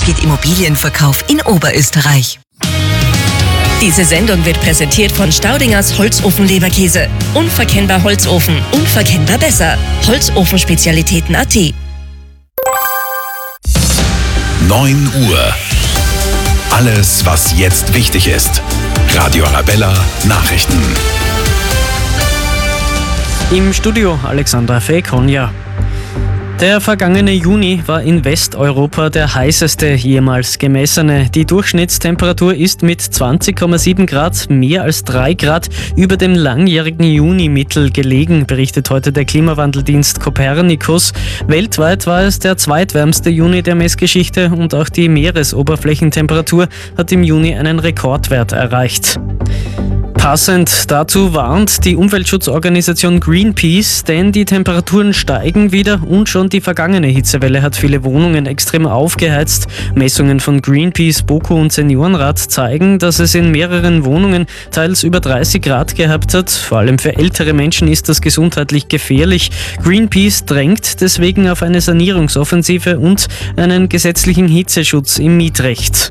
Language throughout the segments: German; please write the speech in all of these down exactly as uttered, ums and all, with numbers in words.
Speed Immobilienverkauf in Oberösterreich. Diese Sendung wird präsentiert von Staudingers Holzofen-Leberkäse. Unverkennbar Holzofen, unverkennbar besser. Holzofenspezialitäten Punkt at. neun Uhr. Alles, was jetzt wichtig ist. Radio Arabella Nachrichten. Im Studio Alexandra Fay-Konja. Der vergangene Juni war in Westeuropa der heißeste jemals gemessene. Die Durchschnittstemperatur ist mit zwanzig Komma sieben Grad mehr als drei Grad über dem langjährigen Juni-Mittel gelegen, berichtet heute der Klimawandeldienst Copernicus. Weltweit war es der zweitwärmste Juni der Messgeschichte und auch die Meeresoberflächentemperatur hat im Juni einen Rekordwert erreicht. Passend dazu warnt die Umweltschutzorganisation Greenpeace, denn die Temperaturen steigen wieder und schon die vergangene Hitzewelle hat viele Wohnungen extrem aufgeheizt. Messungen von Greenpeace, BOKU und Seniorenrat zeigen, dass es in mehreren Wohnungen teils über dreißig Grad gehabt hat. Vor allem für ältere Menschen ist das gesundheitlich gefährlich. Greenpeace drängt deswegen auf eine Sanierungsoffensive und einen gesetzlichen Hitzeschutz im Mietrecht.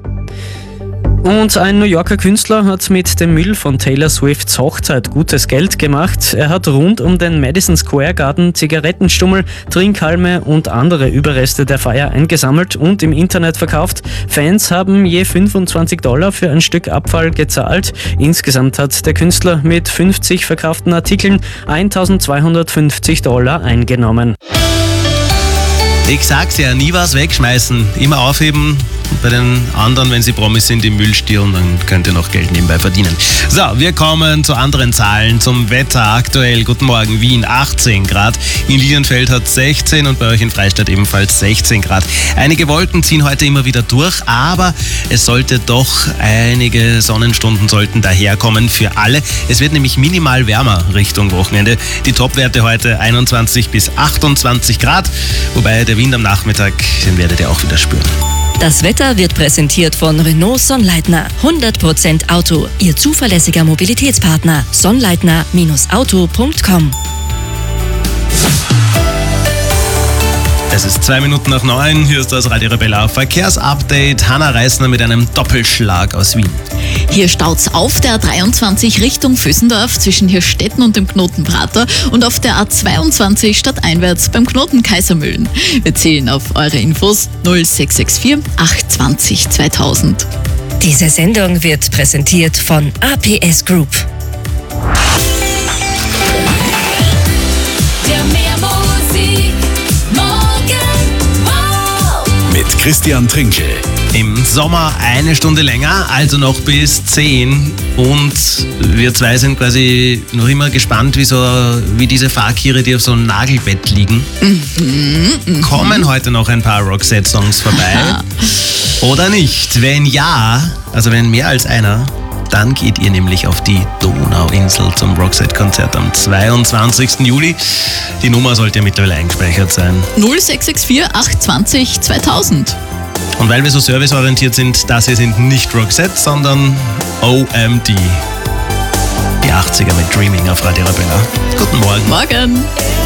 Und ein New Yorker Künstler hat mit dem Müll von Taylor Swifts Hochzeit gutes Geld gemacht. Er hat rund um den Madison Square Garden Zigarettenstummel, Trinkhalme und andere Überreste der Feier eingesammelt und im Internet verkauft. Fans haben je fünfundzwanzig Dollar für ein Stück Abfall gezahlt. Insgesamt hat der Künstler mit fünfzig verkauften Artikeln eintausendzweihundertfünfzig Dollar eingenommen. Ich sag's ja, nie was wegschmeißen, immer aufheben und bei den anderen, wenn sie Promis sind, im Müll stieren, dann könnt ihr noch Geld nebenbei verdienen. So, wir kommen zu anderen Zahlen, zum Wetter aktuell. Guten Morgen, Wien achtzehn Grad, in Lilienfeld hat sechzehn und bei euch in Freistadt ebenfalls sechzehn Grad. Einige Wolken ziehen heute immer wieder durch, aber es sollte doch einige Sonnenstunden sollten daherkommen für alle. Es wird nämlich minimal wärmer Richtung Wochenende. Die Topwerte heute einundzwanzig bis achtundzwanzig Grad, wobei der Wind am Nachmittag, den werdet ihr auch wieder spüren. Das Wetter wird präsentiert von Renault Sonnleitner. hundert Prozent Auto, Ihr zuverlässiger Mobilitätspartner. Sonnleitner Auto Punkt com. Es ist zwei Minuten nach neun, hier ist das Radio Arabella Verkehrsupdate. Hanna Reisner mit einem Doppelschlag aus Wien. Hier staut's auf der A dreiundzwanzig Richtung Vösendorf zwischen Hirstetten und dem Knoten Prater und auf der A zweiundzwanzig stadteinwärts beim Knoten Kaisermühlen. Wir zählen auf eure Infos null sechs sechs vier acht zwei null zweitausend. Diese Sendung wird präsentiert von A P S Group. Mit Christian Trinkel. Im Sommer eine Stunde länger, also noch bis zehn. Und wir zwei sind quasi noch immer gespannt, wie, so, wie diese Fakire, die auf so einem Nagelbett liegen. Mhm, Kommen heute noch ein paar Roxette-Songs vorbei? Oder nicht? Wenn ja, also wenn mehr als einer, dann geht ihr nämlich auf die Donauinsel zum Roxette-Konzert am zweiundzwanzigsten Juli. Die Nummer sollte ja mittlerweile eingespeichert sein. null sechs sechs vier acht zwei null zweitausend. Und weil wir so serviceorientiert sind, das hier sind nicht Roxette, sondern O M D. Die achtziger mit Dreaming auf Radio Arabella. Guten Morgen. Morgen.